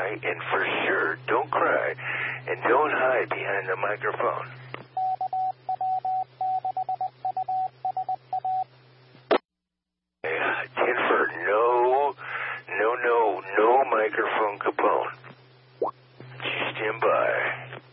and for sure, don't cry, and don't hide behind the microphone. Tinford, no microphone Capone. Stand by.